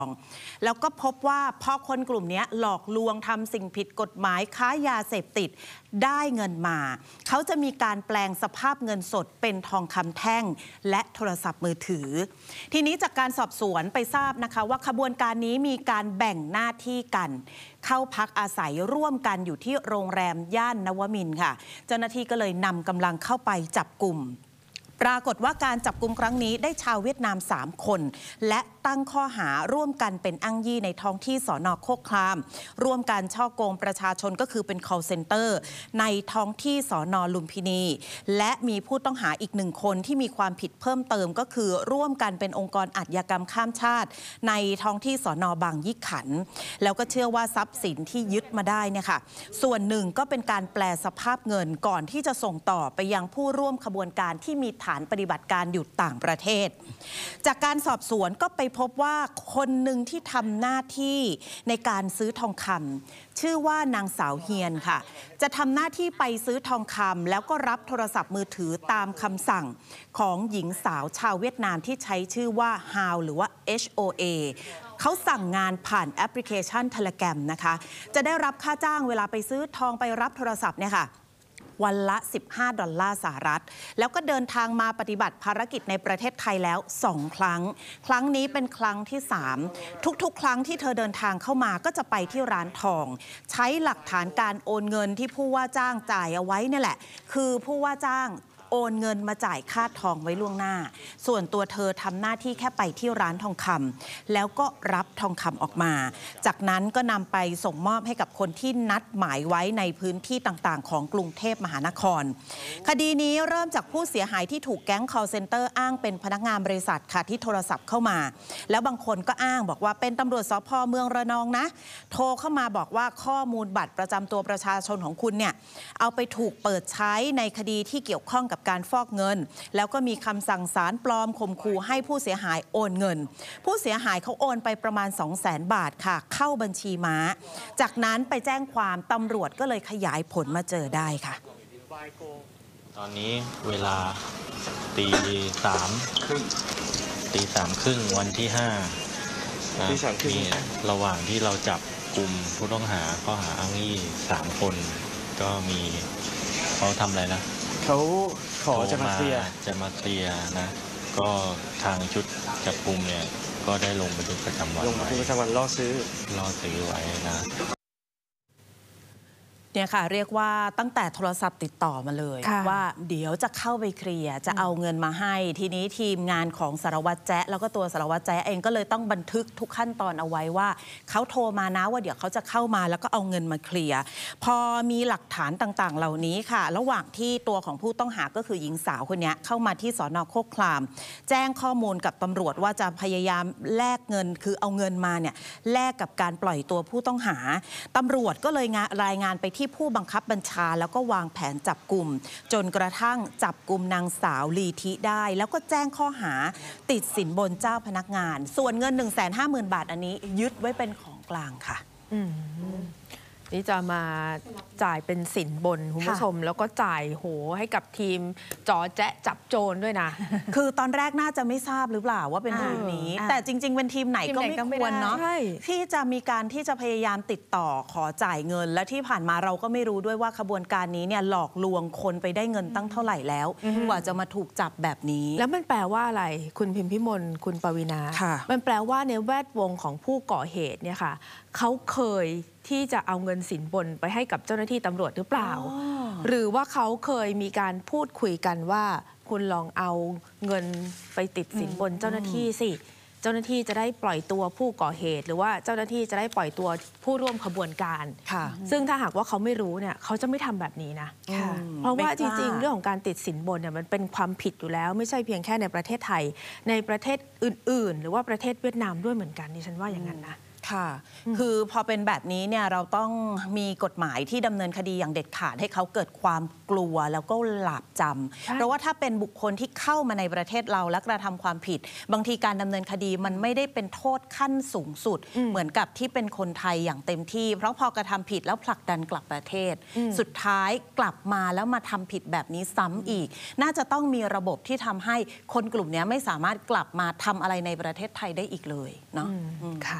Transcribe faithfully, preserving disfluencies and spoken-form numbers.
แล้วก็พบว่าพอคนกลุ่มนี้หลอกลวงทำสิ่งผิดกฎหมายค้ายาเสพติดได้เงินมาเขาจะมีการแปลงสภาพเงินสดเป็นทองคำแท่งและโทรศัพท์มือถือทีนี้จากการสอบสวนไปทราบนะคะว่าขบวนการนี้มีการแบ่งหน้าที่กันเข้าพักอาศัยร่วมกันอยู่ที่โรงแรมย่านนวมินทร์ค่ะเจ้าหน้าที่ก็เลยนำกำลังเข้าไปจับกลุ่มปรากฏว่าการจับกุมครั้งนี้ได้ชาวเวียดนามสามคนและตั้งข้อหาร่วมกันเป็นอ้างยี่ในท้องที่สน.โคกครามร่วมกันฉ้อโกงประชาชนก็คือเป็น call center ในท้องที่สน.ลุมพินีและมีผู้ต้องหาอีกหนึ่งคนที่มีความผิดเพิ่มเติมก็คือร่วมกันเป็นองค์กรอาชญากรรมข้ามชาติในท้องที่สน.บางยี่ขันธ์แล้วก็เชื่อว่าทรัพย์สินที่ยึดมาได้เนี่ยค่ะส่วนหนึ่งก็เป็นการแปลสภาพเงินก่อนที่จะส่งต่อไปยังผู้ร่วมขบวนการที่มีฐานปฏิบัติการอยู่ต่างประเทศจากการสอบสวนก็ไปพบว่าคนหนึ่งที่ทำหน้าที่ในการซื้อทองคำชื่อว่านางสาวเฮียนค่ะจะทำหน้าที่ไปซื้อทองคำแล้วก็รับโทรศัพท์มือถือตามคำสั่งของหญิงสาวชาวเวียดนามที่ใช้ชื่อว่าฮาวหรือว่า เอช โอ เอ เขาสั่งงานผ่านแอปพลิเคชัน Telegram นะคะจะได้รับค่าจ้างเวลาไปซื้อทองไปรับโทรศัพท์เนี่ยค่ะวันละสิบห้าดอลลาร์สหรัฐแล้วก็เดินทางมาปฏิบัติภารกิจในประเทศไทยแล้วสองครั้งครั้งนี้เป็นครั้งที่สามทุกๆครั้งที่เธอเดินทางเข้ามาก็จะไปที่ร้านทองใช้หลักฐานการโอนเงินที่ผู้ว่าจ้างจ่ายเอาไว้นี่แหละคือผู้ว่าจ้างโอนเงินมาจ่ายค่าทองไว้ล่วงหน้าส่วนตัวเธอทำหน้าที่แค่ไปที่ร้านทองคำแล้วก็รับทองคำออกมาจากนั้นก็นำไปส่งมอบให้กับคนที่นัดหมายไว้ในพื้นที่ต่างๆของกรุงเทพมหานครคดีนี้เริ่มจากผู้เสียหายที่ถูกแก๊ง call center อ้างเป็นพนักงานบริษัทค่ะที่โทรศัพท์เข้ามาแล้วบางคนก็อ้างบอกว่าเป็นตำรวจสภ.เมืองระนองนะโทรเข้ามาบอกว่าข้อมูลบัตรประจำตัวประชาชนของคุณเนี่ยเอาไปถูกเปิดใช้ในคดีที่เกี่ยวข้องกับการฟอกเงินแล้วก็มีคำสั่งศาลปลอมข่มขู่ให้ผู้เสียหายโอนเงินผู้เสียหายเขาโอนไปประมาณ สองแสน บาทค่ะเข้าบัญชีม้าจากนั้นไปแจ้งความตำรวจก็เลยขยายผลมาเจอได้ค่ะตอนนี้เวลาตีสามครึ่งตีสามครึ่งวันที่ห้ามีระหว่างที่เราจับกลุ่มผู้ต้องหาข้อหาอ้างยี่สามคนก็มีเขาทำอะไรนะเขาขอจะมาเคลียร์จะมาเคลียร์นะก็ทางชุดจับกุมเนี่ยก็ได้ลงบันทึกประจำวันลงบันทึกประจำวันล่อซื้อล่อซื้อไว้นะเนี่ยค่ะเรียกว่าตั้งแต่โทรศัพท์ติดต่อมาเลยว่าเดี๋ยวจะเข้าไปเคลียร์จะเอาเงินมาให้ทีนี้ทีมงานของสารวัตรแจ๊ะแล้วก็ตัวสารวัตรแจ๊ะเองก็เลยต้องบันทึกทุกขั้นตอนเอาไว้ว่าเขาโทรมานะว่าเดี๋ยวเขาจะเข้ามาแล้วก็เอาเงินมาเคลียร์พอมีหลักฐานต่างๆเหล่านี้ค่ะระหว่างที่ตัวของผู้ต้องหาก็คือหญิงสาวคนนี้เข้ามาที่สน.โคกครามแจ้งข้อมูลกับตำรวจว่าจะพยายามแลกเงินคือเอาเงินมาเนี่ยแลกกับการปล่อยตัวผู้ต้องหาตำรวจก็เลยรายงานไปที่ผู้บังคับบัญชาแล้วก็วางแผนจับกลุ่มจนกระทั่งจับกลุ่มนางสาวลีทิได้แล้วก็แจ้งข้อหาติดสินบนเจ้าพนักงานส่วนเงิน หนึ่งแสนห้าหมื่น บาทอันนี้ยึดไว้เป็นของกลางค่ะนี่จะมาจ่ายเป็นสินบนคุณผู้ชมแล้วก็จ่ายโหให้กับทีมจอแจ๊ะจับโจรด้วยนะคือตอนแรกน่าจะไม่ทราบหรือเปล่าว่าเป็นทีมนี้แต่จริงๆเป็นทีมไหนก็ไม่ควรเนาะที่จะมีการที่จะพยายามติดต่อขอจ่ายเงินและที่ผ่านมาเราก็ไม่รู้ด้วยว่าขบวนการนี้เนี่ยหลอกลวงคนไปได้เงินตั้งเท่าไหร่แล้วกว่าจะมาถูกจับแบบนี้แล้วมันแปลว่าอะไรคุณพิมพิมลคุณปวีณามันแปลว่าในแวดวงของผู้ก่อเหตุเนี่ยค่ะเขาเคยที่จะเอาเงินสินบนไปให้กับเจ้าหน้าที่ตำรวจหรือเปล่าหรือว่าเขาเคยมีการพูดคุยกันว่าคุณลองเอาเงินไปติดสินบนเจ้าหน้าที่สิเจ้าหน้าที่จะได้ปล่อยตัวผู้ก่อเหตุหรือว่าเจ้าหน้าที่จะได้ปล่อยตัวผู้ร่วมขบวนการซึ่งถ้าหากว่าเขาไม่รู้เนี่ยเขาจะไม่ทำแบบนี้นะเพราะว่าจริงๆเรื่องของการติดสินบนเนี่ยมันเป็นความผิดอยู่แล้วไม่ใช่เพียงแค่ในประเทศไทยในประเทศอื่นๆหรือว่าประเทศเวียดนามด้วยเหมือนกันดิฉันว่าอย่างนั้นนะค่ะ คือพอเป็นแบบนี้เนี่ยเราต้องมีกฎหมายที่ดำเนินคดีอย่างเด็ดขาดให้เขาเกิดความกลัวแล้วก็หลาบจำเพราะว่าถ้าเป็นบุคคลที่เข้ามาในประเทศเราและกระทำความผิด บางทีการดำเนินคดีมันไม่ได้เป็นโทษขั้นสูงสุด เหมือนกับที่เป็นคนไทยอย่างเต็มที่ เพราะพอกระทำผิดแล้วผลักดันกลับประเทศ สุดท้ายกลับมาแล้วมาทำผิดแบบนี้ซ้ำอีก น่าจะต้องมีระบบที่ทำให้คนกลุ่มนี้ไม่สามารถกลับมาทำอะไรในประเทศไทยได้อีกเลยเนาะ